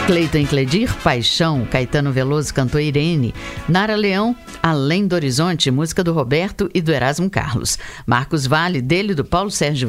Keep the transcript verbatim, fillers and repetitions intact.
Cleiton e Cledir, Paixão. Caetano Veloso cantou Irene. Nara Leão, Além do Horizonte, música do Roberto e do Erasmo Carlos. Marcos Valle, dele e do Paulo Sérgio